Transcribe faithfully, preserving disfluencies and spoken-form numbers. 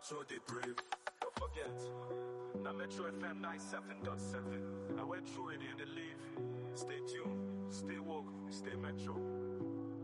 Metro they brave. Don't forget. Now Metro F M ninety-seven point seven. I went through it in the leave. Stay tuned, stay woke, stay Metro.